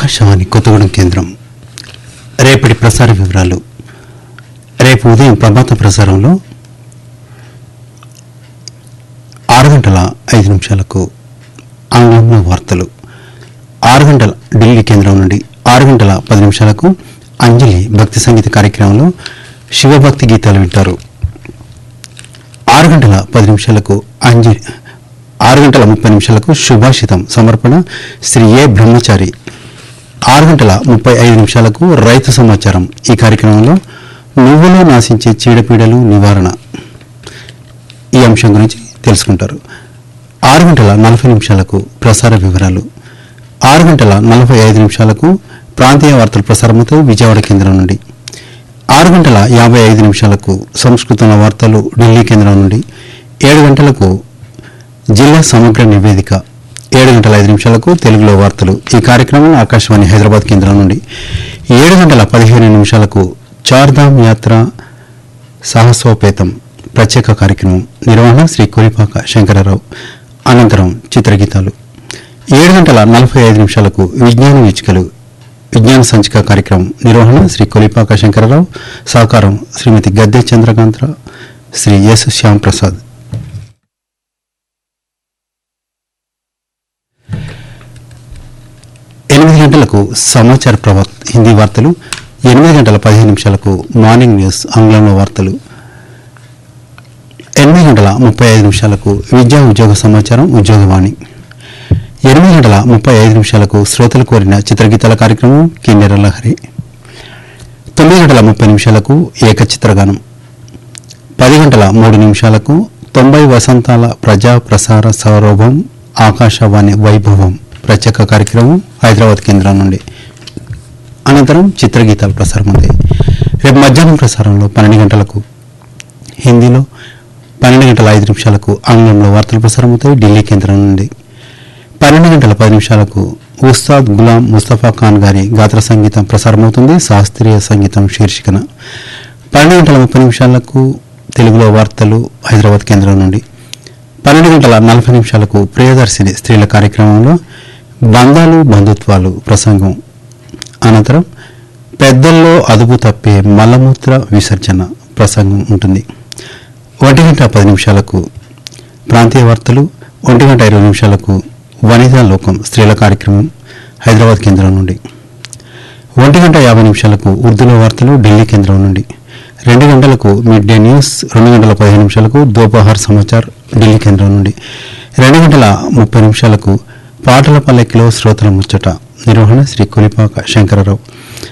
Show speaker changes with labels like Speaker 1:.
Speaker 1: ఆకాశవాణి కొత్తగూడెం కేంద్రం. రేపటి ప్రసార వివరాలు. రేపు ఉదయం ప్రభాత ప్రసారంలో 6:05 ఆంగ్లంలో వార్తలు, 6 గంటల ఢిల్లీ కేంద్రం నుండి 6:10 అంజలి భక్తి సంగీత కార్యక్రమంలో శివభక్తి గీతాలు వింటారు. 6:10 అంజలి, 6:30 సుభాషితం సమర్పణ శ్రీ ఏ బ్రహ్మచారి. 6:35 రైతు సమాచారం. ఈ కార్యక్రమంలో నువ్వులో నాశించే చీడపీడలు నివారణ ఈ అంశం గురించి తెలుసుకుంటారు. 6:40 ప్రసార వివరాలు. 6:45 ప్రాంతీయ వార్తలు ప్రసారమవుతాయి విజయవాడ కేంద్రం నుండి. 6:55 సంస్కృతంలో వార్తలు ఢిల్లీ కేంద్రం నుండి. 7 గంటలకు జిల్లా సమగ్ర నివేదిక. 7:05 తెలుగులో వార్తలు. ఈ కార్యక్రమం ఆకాశవాణి హైదరాబాద్ కేంద్రం నుండి. 7:15 చార్ధామ్ యాత్ర సాహసోపేతం ప్రత్యేక కార్యక్రమం. నిర్వహణ శ్రీ కొలిపాక శంకరరావు. అనంతరం చిత్రగీతాలు. 7:45 విజ్ఞాన వీచికలు విజ్ఞాన సంచిక కార్యక్రమం. నిర్వహణ శ్రీ కొలిపాక శంకరరావు. సహకారం శ్రీమతి గద్దె చంద్రకాంతరావు, శ్రీ ఎస్ శ్యాంప్రసాద్. 8 గంటలకు సమాచార ప్రభాత్ హిందీ వార్తలు. 8:15 మార్నింగ్ న్యూస్ ఆంగ్లంలో వార్తలు. 8:35 విద్యా ఉద్యోగ సమాచారం ఉద్యోగవాణి. 8:35 శ్రోతలు కోరిన చిత్రగీతాల కార్యక్రమం కిన్నెర లహరి. 9:30 ఏకచిత్రగానం. 10:03 90 వసంతాల ప్రజా ప్రసార సౌరభం ఆకాశవాణి వైభవం ప్రత్యేక కార్యక్రమం హైదరాబాద్ కేంద్రం నుండి. అనంతరం చిత్రగీతాలు ప్రసారమవుతాయి. రేపు మధ్యాహ్నం ప్రసారంలో 12 గంటలకు హిందీలో, 12:05 ఆంగ్లంలో వార్తలు ప్రసారమవుతాయి ఢిల్లీ కేంద్రం నుండి. 12:10 ఉస్తాద్ గులాం ముస్తఫా ఖాన్ గారి గాత్ర సంగీతం ప్రసారమవుతుంది శాస్త్రీయ సంగీతం శీర్షికన. 12:30 తెలుగులో వార్తలు హైదరాబాద్ కేంద్రం నుండి. 12:40 ప్రియదర్శిని స్త్రీల కార్యక్రమంలో బంధాలు బంధుత్వాలు ప్రసంగం. అనంతరం పెద్దల్లో అదుపు తప్పే మలమూత్ర విసర్జన ప్రసంగం ఉంటుంది. 1:10 ప్రాంతీయ వార్తలు. 1:20 వనితా లోకం స్త్రీల కార్యక్రమం హైదరాబాద్ కేంద్రం నుండి. 1:50 ఉర్దూలో వార్తలు ఢిల్లీ కేంద్రం నుండి. 2 గంటలకు mid day news. 2:15 దోపహార్ Samachar Delhi కేంద్రం నుండి. 2:30 పాటల పల్లెకిలో శ్రోతల ముచ్చట. నిర్వహణ శ్రీ కొలిపాక శంకరరావు.